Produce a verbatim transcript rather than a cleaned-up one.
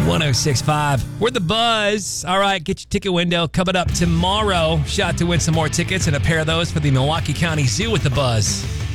ten sixty-five. We're the Buzz. All right, get your ticket window coming up tomorrow. Shot to win some more tickets and a pair of those for the Milwaukee County Zoo with the Buzz.